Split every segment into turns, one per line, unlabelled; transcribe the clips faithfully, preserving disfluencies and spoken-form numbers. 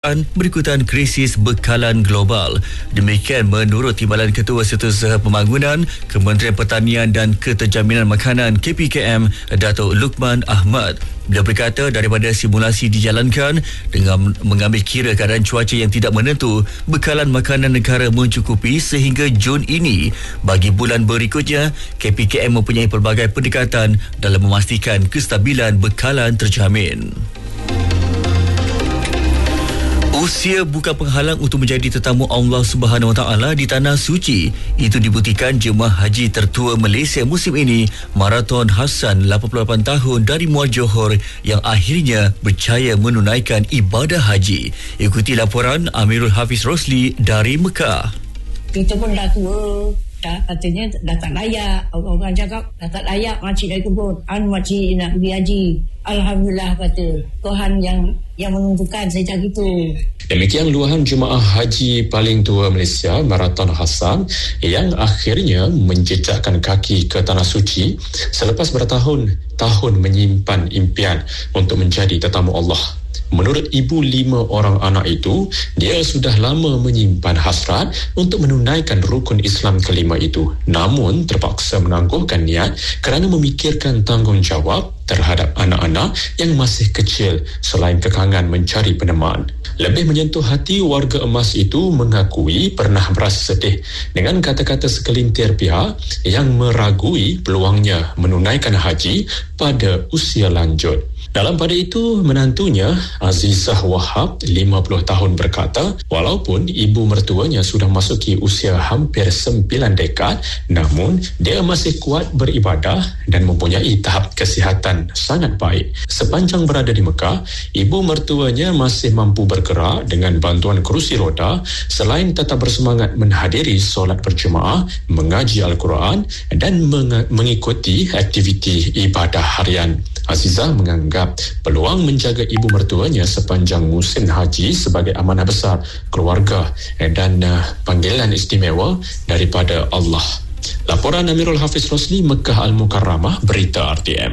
perniagaan berikutan krisis bekalan global. Demikian menurut Timbalan Ketua Setiausaha Pembangunan Kementerian Pertanian dan Keterjaminan Makanan K P K M, Datuk Luqman Ahmad. Dia berkata daripada simulasi dijalankan dengan mengambil kira keadaan cuaca yang tidak menentu, bekalan makanan negara mencukupi sehingga Jun ini. Bagi bulan berikutnya, K P K M mempunyai pelbagai pendekatan dalam memastikan kestabilan bekalan terjamin. Usia bukan penghalang untuk menjadi tetamu Allah Subhanahu Wa Taala di Tanah Suci. Itu dibuktikan jemaah haji tertua Malaysia musim ini, Marathon Hassan, lapan puluh lapan tahun dari Muar Johor, yang akhirnya berjaya menunaikan ibadah haji. Ikuti laporan Amirul Hafiz Rosli dari Mekah.
Kita pun dah tua, dah katanya dah tak layak. Orang-orang cakap dah tak layak makcik dari kebun. An makcik nak pergi haji. Alhamdulillah kata Tuhan yang yang menentukan, saya cakap gitu.
Demikian luahan jemaah haji paling tua Malaysia, Marathon Hassan, yang akhirnya menjejakkan kaki ke Tanah Suci selepas bertahun-tahun menyimpan impian untuk menjadi tetamu Allah. Menurut ibu lima orang anak itu, dia sudah lama menyimpan hasrat untuk menunaikan rukun Islam kelima itu, namun terpaksa menangguhkan niat kerana memikirkan tanggungjawab terhadap anak-anak yang masih kecil selain kekangan mencari peneman. Lebih menyentuh hati, warga emas itu mengakui pernah berasa sedih dengan kata-kata segelintir pihak yang meragui peluangnya menunaikan haji pada usia lanjut. Dalam pada itu, menantunya Azizah Wahab, lima puluh tahun, berkata walaupun ibu mertuanya sudah masuki usia hampir sembilan dekad, namun dia masih kuat beribadah dan mempunyai tahap kesihatan sangat baik. Sepanjang berada di Mekah, ibu mertuanya masih mampu bergerak dengan bantuan kerusi roda selain tetap bersemangat menghadiri solat berjemaah, mengaji Al-Quran dan meng- mengikuti aktiviti ibadah harian. Azizah menganggap peluang menjaga ibu mertuanya sepanjang musim haji sebagai amanah besar keluarga dan uh, panggilan istimewa daripada Allah. Laporan Amirul Hafiz Rosli, Mekah Al-Mukarramah, Berita R T M.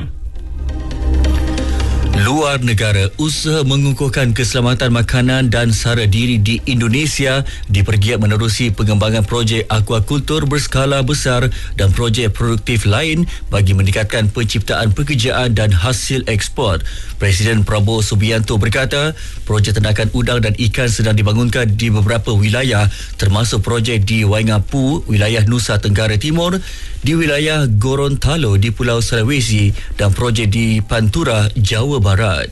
Luar negara, usaha mengukuhkan keselamatan makanan dan sara diri di Indonesia dipergiat menerusi pengembangan projek akuakultur berskala besar dan projek produktif lain bagi meningkatkan penciptaan pekerjaan dan hasil ekspor. Presiden Prabowo Subianto berkata, projek ternakan udang dan ikan sedang dibangunkan di beberapa wilayah, termasuk projek di Waingapu, wilayah Nusa Tenggara Timur, di wilayah Gorontalo di Pulau Sulawesi dan projek di Pantura, Jawa Barat.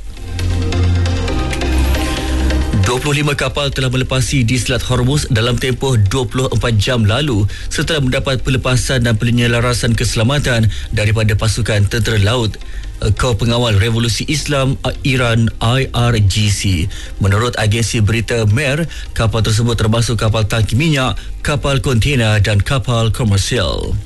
dua puluh lima kapal telah melepasi di Selat Hormuz dalam tempoh dua puluh empat jam lalu setelah mendapat pelepasan dan penyelarasan keselamatan daripada pasukan tentera laut Kau Pengawal Revolusi Islam Iran I R G C. Menurut agensi berita M E R, kapal tersebut termasuk kapal tangki minyak, kapal kontena dan kapal komersial.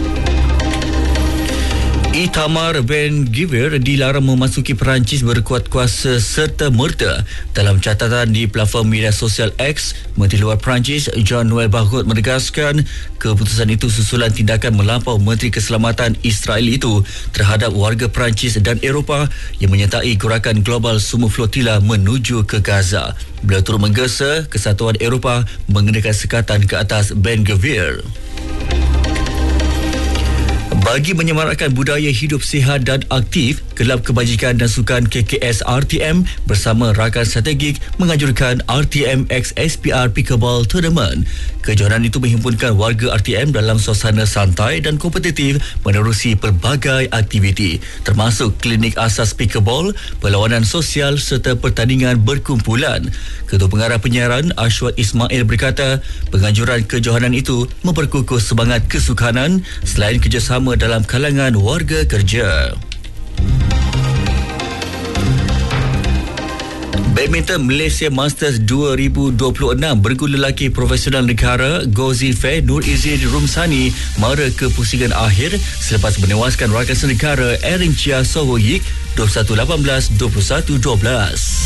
Itamar Ben-Gvir dilarang memasuki Perancis berkuat kuasa serta merta. Dalam catatan di platform media sosial X, Menteri Luar Perancis Jean-Noël Barrot menegaskan keputusan itu susulan tindakan melampau Menteri Keselamatan Israel itu terhadap warga Perancis dan Eropah yang menyertai gerakan global Semua Flotilla menuju ke Gaza. Beliau turut menggesa Kesatuan Eropah mengenakan sekatan ke atas Ben-Gvir. Bagi menyemarakkan budaya hidup sihat dan aktif, Kelab Kebajikan dan Sukan K K S R T M bersama rakan strategik menganjurkan R T M X S P R Pickleball Tournament. Kejohanan itu menghimpunkan warga R T M dalam suasana santai dan kompetitif menerusi pelbagai aktiviti, termasuk klinik asas pickleball, perlawanan sosial serta pertandingan berkumpulan. Ketua Pengarah Penyiaran Ashwat Ismail berkata, penganjuran kejohanan itu memperkukuh semangat kesukanan selain kerjasama dalam kalangan warga kerja. Badminton Malaysia Masters dua ribu dua puluh enam, bergula lelaki profesional negara Gauzy Fair Nur Izin Rumsani mara ke pusingan akhir selepas menewaskan rakan senegara Erin Chia Sowoyik dua puluh satu lapan belas, dua puluh satu dua belas.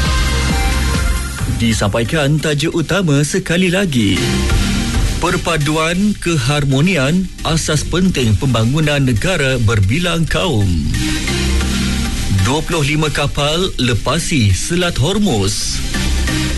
Disampaikan tajuk utama sekali lagi. Perpaduan keharmonian asas penting pembangunan negara berbilang kaum. dua puluh lima kapal lepasi Selat Hormuz.